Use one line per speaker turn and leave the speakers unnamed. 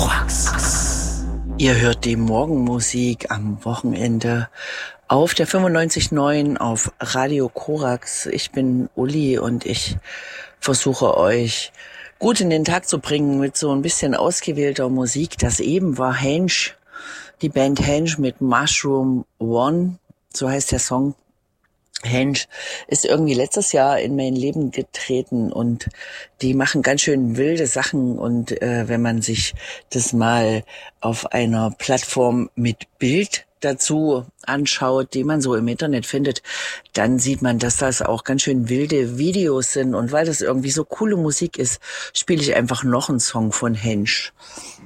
Korax. Ihr hört die Morgenmusik am Wochenende auf der 95.9 auf Radio Korax. Ich bin Uli und ich versuche euch gut in den Tag zu bringen mit so ein bisschen ausgewählter Musik. Das eben war Hensch, die Band Hensch mit Mushroom One, so heißt der Song. Hensch ist irgendwie letztes Jahr in mein Leben getreten und die machen ganz schön wilde Sachen und wenn man sich das mal auf einer Plattform mit Bild dazu anschaut, die man so im Internet findet, dann sieht man, dass das auch ganz schön wilde Videos sind und weil das irgendwie so coole Musik ist, spiele ich einfach noch einen Song von Hensch.